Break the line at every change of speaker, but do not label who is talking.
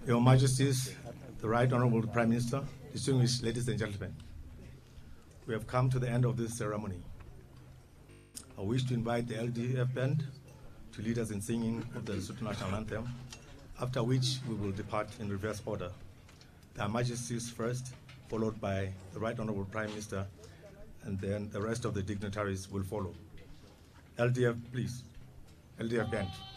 Your Majesties, the Right Honorable Prime Minister, distinguished ladies and gentlemen, we have come to the end of this ceremony. I wish to invite the LDF band to lead us in singing of the Lesotho National Anthem, after which we will depart in reverse order. Their Majesties first, followed by the Right Honorable Prime Minister, and then the rest of the dignitaries will follow. LDF, please. LDF band.